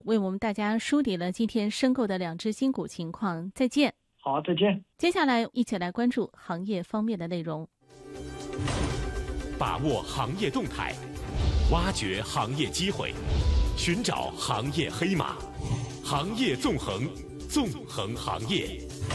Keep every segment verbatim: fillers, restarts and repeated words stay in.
为我们大家梳理了今天申购的两只新股情况。再见。 好，再见。 接下来一起来关注行业方面的内容， 把握行业动态，挖掘行业机会，寻找行业黑马，行业纵横，纵横行业。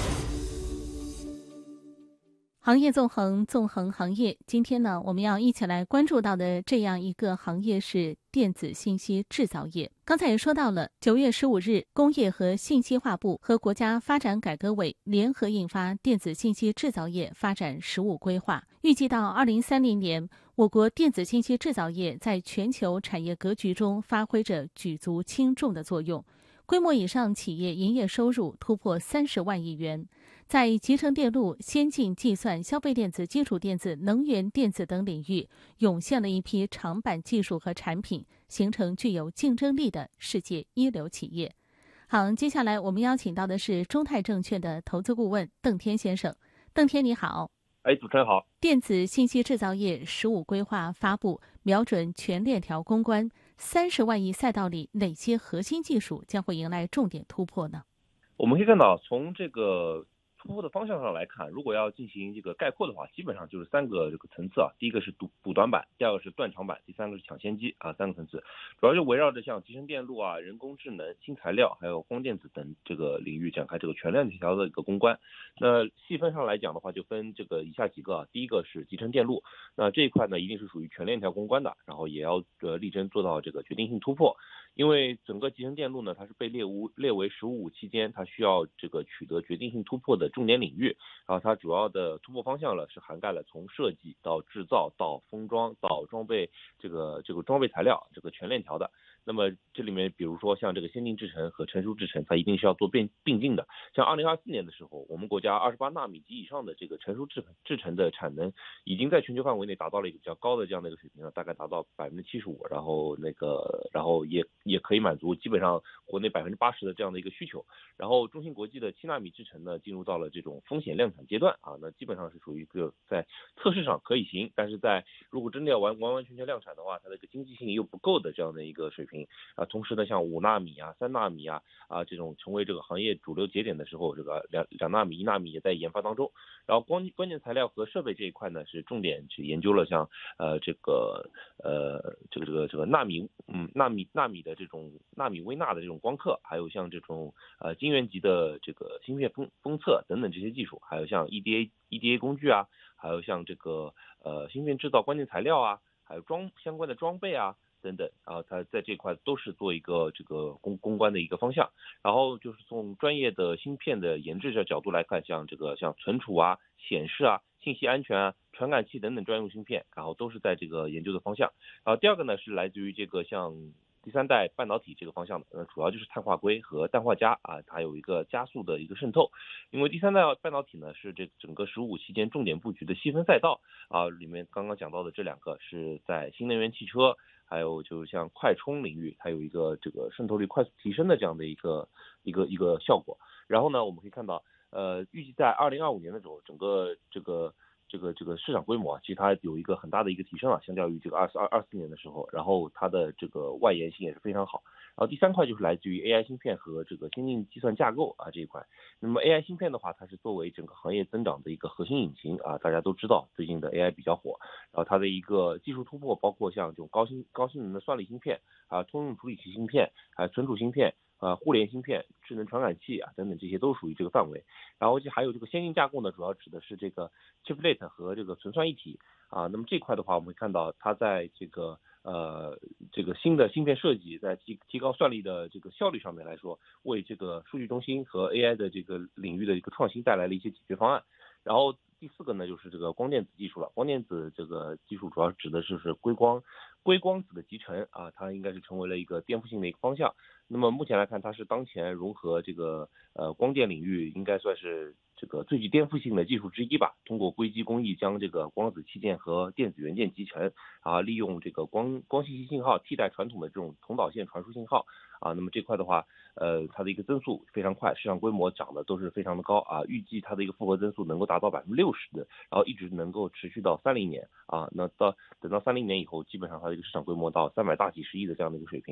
行业纵横，纵横行业。今天呢，我们要一起来关注到的这样一个行业是电子信息制造业。刚才也说到了，九月十五日，工业和信息化部和国家发展改革委联合印发《电子信息制造业发展“十五”规划》，预计到二零三零年，我国电子信息制造业在全球产业格局中发挥着举足轻重的作用。规模以上企业营业收入突破三十万亿元，在集成电路、先进计算、消费电子、基础电子、能源电子等领域涌现了一批长板技术和产品，形成具有竞争力的世界一流企业。好，接下来我们邀请到的是中泰证券的投资顾问邓天先生。邓天你好。 哎，主持人好。 电子信息制造业“十五”规划发布，瞄准全链条攻关，三十万亿赛道里哪些核心技术将会迎来重点突破呢？ 我们可以看到，从这个突破的方向上来看，如果要进行这个概括的话，基本上就是三个这个层次啊。第一个是补补短板，第二个是断长板，第三个是抢先机啊，三个层次，主要就围绕着像集成电路啊、人工智能、新材料，还有光电子等这个领域展开这个全链条的一个攻关。那细分上来讲的话，就分这个以下几个啊。第一个是集成电路，那这一块呢一定是属于全链条攻关的，然后也要呃力争做到这个决定性突破。因为整个集成电路呢，它是被列无列为“十五”期间它需要这个取得决定性突破的重点领域，然后它主要的突破方向了是涵盖了从设计到制造到封装到装备这个这个装备材料这个全链条的。那么这里面比如说像这个先进制程和成熟制程，它一定是要做并并进的。像二零二四年的时候，我们国家二十八纳米及以上的这个成熟制制程的产能，已经在全球范围内达到了一个比较高的这样的一个水平了，大概达到百分之七十五，然后那个然后也也可以满足基本上国内百分之八十的这样的一个需求。然后中芯国际的七纳米制程呢，进入到了这种风险量产阶段啊，那基本上是属于一个在测试上可以行，但是在如果真的要完完完全全量产的话，它的一个经济性又不够的这样的一个水平。啊，同时呢，像五纳米啊、三纳米啊啊这种成为这个行业主流节点的时候，这个两两纳米、一纳米也在研发当中。然后关关键材料和设备这一块呢，是重点去研究了像呃这个呃这个这个这个纳米嗯纳米纳米的这种纳米微纳的这种光刻，还有像这种呃晶圆级的这个芯片封封测等等这些技术，还有像 E D A E D A 工具啊，还有像这个呃芯片制造关键材料啊，还有装相关的装备啊。等等啊，它在这块都是做一个这个攻攻关的一个方向。然后就是从专业的芯片的研制的角度来看，像这个像存储啊、显示啊、信息安全啊、传感器等等专用芯片，然后都是在这个研究的方向。然后第二个呢是来自于这个像第三代半导体这个方向的，呃，主要就是碳化硅和氮化镓啊，它有一个加速的一个渗透。因为第三代半导体呢是这整个“十五”期间重点布局的细分赛道啊，里面刚刚讲到的这两个是在新能源汽车。还有就是像快充领域，它有一个这个渗透率快速提升的这样的一个一个一个效果。然后呢，我们可以看到，呃，预计在二零二五年的时候，整个这个这个这个市场规模啊，其实它有一个很大的一个提升啊，相较于这个二四二二四年的时候，然后它的这个外延性也是非常好。然后第三块就是来自于 A I 芯片和这个先进计算架构啊这一块。那么 A I 芯片的话，它是作为整个行业增长的一个核心引擎啊，大家都知道最近的 A I 比较火，然后它的一个技术突破包括像这种高性高性能的算力芯片啊、通用处理器芯片、啊存储芯片。呃，互联芯片、智能传感器啊等等，这些都属于这个范围。然后就还有这个先进架构呢，主要指的是这个 chiplet 和这个存算一体啊。那么这块的话，我们会看到它在这个呃这个新的芯片设计，在提提高算力的这个效率上面来说，为这个数据中心和 A I 的这个领域的一个创新带来了一些解决方案。然后第四个呢，就是这个光电子技术了。光电子这个技术主要指的就是硅光硅光子的集成啊，它应该是成为了一个颠覆性的一个方向。那么目前来看，它是当前融合这个呃光电领域应该算是这个最具颠覆性的技术之一吧。通过硅基工艺将这个光子器件和电子元件集成啊，利用这个光光信息信号替代传统的这种通导线传输信号啊。那么这块的话，呃，它的一个增速非常快，市场规模涨得都是非常的高啊。预计它的一个复合增速能够达到百分之六十的，然后一直能够持续到三零年啊。那到等到三零年以后，基本上它的一个市场规模到三百大几十亿的这样的一个水平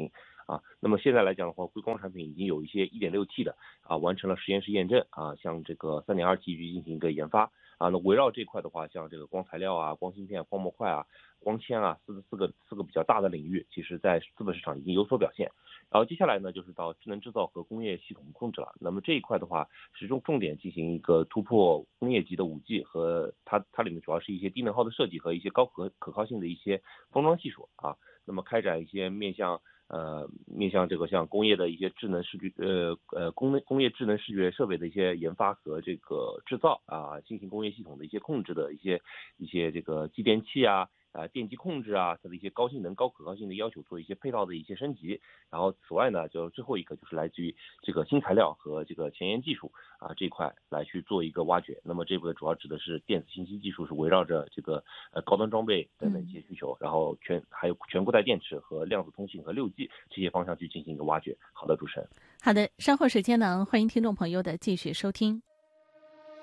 啊。那么现在来讲的话，硅光产品已经有一些 一点六 T 的啊完成了实验室验证啊，向这个 三点二 T 去进行一个研发啊。那围绕这块的话，像这个光材料啊、光芯片、光模块啊、光纤啊，四四个四个比较大的领域，其实在资本市场已经有所表现。然后接下来呢，就是到智能制造和工业系统控制了。那么这一块的话，是重重点进行一个突破工业级的 五 G 和它它里面主要是一些低能耗的设计和一些高可可靠性的一些封装技术啊。那么开展一些面向呃面向这个像工业的一些智能视觉呃呃工工业智能视觉设备的一些研发和这个制造啊，新型工业系统的一些控制的一些一些这个继电器啊。啊，电机控制啊，它的一些高性能、高可靠性的要求，做一些配套的一些升级。然后，此外呢，就最后一个就是来自于这个新材料和这个前沿技术啊这一块来去做一个挖掘。那么这个主要指的是电子信息技术，是围绕着这个呃高端装备等等一些需求，然后全还有全固态电池和量子通信和六 G 这些方向去进行一个挖掘。好的，主持人。 好的，稍后时间呢，欢迎听众朋友的继续收听。